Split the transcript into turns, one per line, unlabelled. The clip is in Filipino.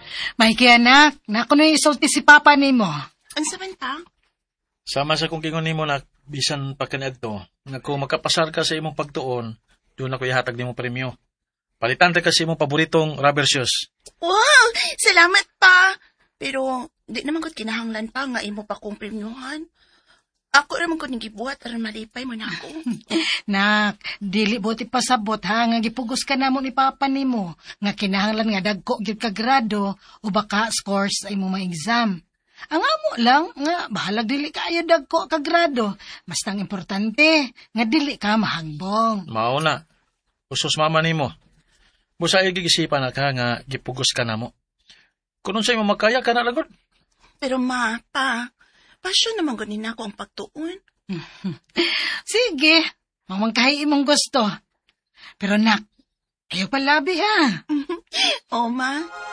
Maiki anak, nakuno isulti si papa nimo.
Unsa man pa?
Sama sa kong kingon nimo na bisan pa kaniadto, nga kung makapasar ka sa imong pagtuon, doon ako ihatag nimo premyo. Palitan ta kasi imong paboritong rubber shoes.
Wow! Salamat pa! Pero, di naman ko kinahanglan pa nga imo pa kong premyuhan. Ako naman ko nagibuhat aron malipay mo na ako.
Nak, dili buti pasabot ha, nga gipugos ka namo ni papa nimo, nga kinahanglan nga dagko gyud ka grado o baka scores sa imong mga exam. Ang amo lang nga bahalag dili kaayo dagko ka grado, basta ang importante nga dili ka mahagbong.
Mao na. Usos mama nimo. Busa ay gigisipan na ka nga gipugos ka namo. Kung sa imong makaya ka na lagod.
Pero ma, pa, pasyon naman ganin ako ang pagtuon.
Sige, mamangkahi imong gusto. Pero nak, ayaw palabi ha.
O ma,